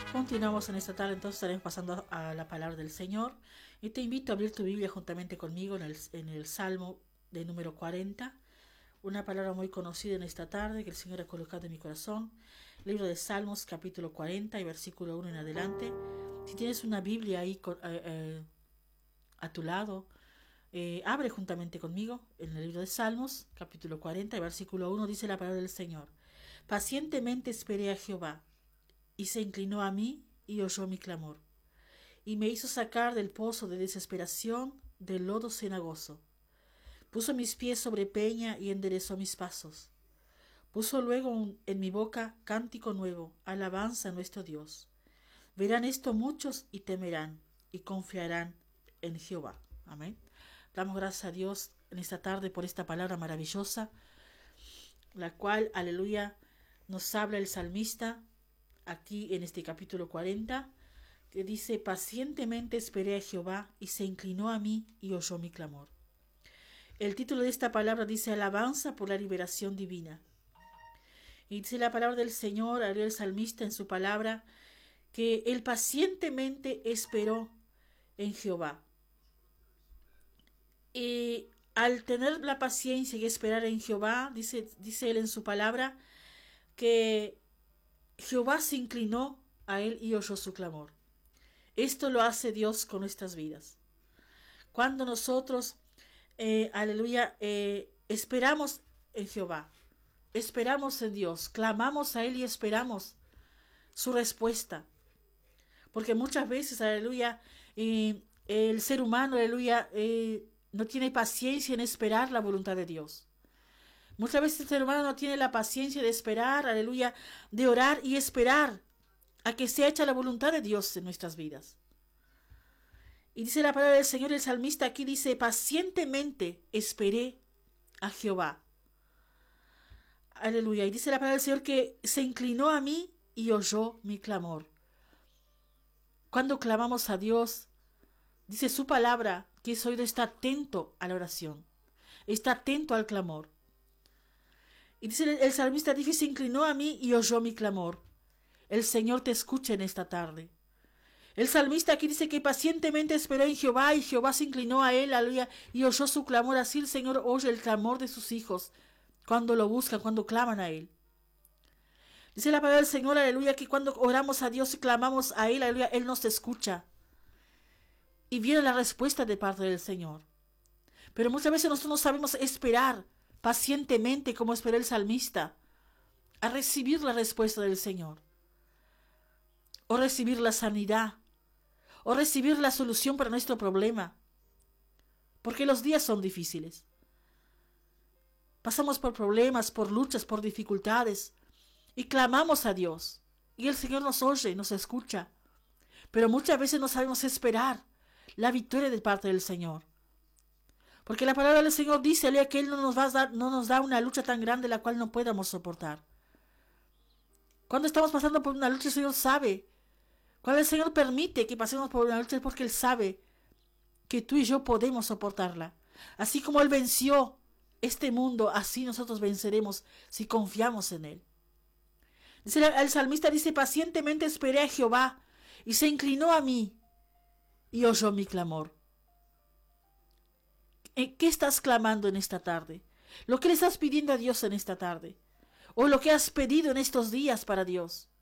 Continuamos en esta tarde, entonces estaremos pasando a la palabra del Señor. Y te invito a abrir tu Biblia juntamente conmigo en el Salmo de número 40. Una palabra muy conocida en esta tarde que el Señor ha colocado en mi corazón. Libro de Salmos, capítulo 40 y versículo 1 en adelante. Si tienes una Biblia ahí a tu lado, abre juntamente conmigo en el libro de Salmos, capítulo 40 y versículo 1, dice la palabra del Señor. Pacientemente esperé a Jehová, y se inclinó a mí y oyó mi clamor, y me hizo sacar del pozo de desesperación, del lodo cenagoso. Puso mis pies sobre peña y enderezó mis pasos. Puso luego en mi boca cántico nuevo, alabanza a nuestro Dios. Verán esto muchos y temerán, y confiarán en Jehová. Amén. Damos gracias a Dios en esta tarde por esta palabra maravillosa, la cual, aleluya, nos habla el salmista aquí en este capítulo 40, que dice: pacientemente esperé a Jehová, y se inclinó a mí y oyó mi clamor. El título de esta palabra dice: alabanza por la liberación divina. Y dice la palabra del Señor, habló el salmista en su palabra, que él pacientemente esperó en Jehová. Y al tener la paciencia y esperar en Jehová, dice él en su palabra, que Jehová se inclinó a él y oyó su clamor. Esto lo hace Dios con nuestras vidas. Cuando nosotros, aleluya, esperamos en Jehová, esperamos en Dios, clamamos a Él y esperamos su respuesta. Porque muchas veces, aleluya, el ser humano, aleluya, no tiene paciencia en esperar la voluntad de Dios. Muchas veces el ser humano no tiene la paciencia de esperar, aleluya, de orar y esperar a que sea hecha la voluntad de Dios en nuestras vidas. Y dice la palabra del Señor, el salmista aquí dice: pacientemente esperé a Jehová. Aleluya. Y dice la palabra del Señor que se inclinó a mí y oyó mi clamor. Cuando clamamos a Dios, dice su palabra que ese oído está atento a la oración, está atento al clamor. Y dice el salmista, dice: se inclinó a mí y oyó mi clamor. El Señor te escucha en esta tarde. El salmista aquí dice que pacientemente esperó en Jehová, y Jehová se inclinó a él, aleluya, y oyó su clamor. Así el Señor oye el clamor de sus hijos cuando lo buscan, cuando claman a Él. Dice la palabra del Señor, aleluya, que cuando oramos a Dios y clamamos a Él, aleluya, Él nos escucha. Y viene la respuesta de parte del Señor. Pero muchas veces nosotros no sabemos esperar pacientemente como esperó el salmista a recibir la respuesta del Señor, o recibir la sanidad, o recibir la solución para nuestro problema. Porque los días son difíciles. Pasamos por problemas, por luchas, por dificultades, y clamamos a Dios. Y el Señor nos oye, nos escucha. Pero muchas veces no sabemos esperar la victoria de parte del Señor. Porque la palabra del Señor dice que Él no nos da una lucha tan grande la cual no podamos soportar. Cuando estamos pasando por una lucha, el Señor sabe. Cuando el Señor permite que pasemos por una lucha, es porque Él sabe que tú y yo podemos soportarla. Así como Él venció este mundo, así nosotros venceremos si confiamos en Él. El salmista dice: pacientemente esperé a Jehová, y se inclinó a mí y oyó mi clamor. ¿Qué estás clamando en esta tarde? ¿Lo que le estás pidiendo a Dios en esta tarde? ¿O lo que has pedido en estos días para Dios?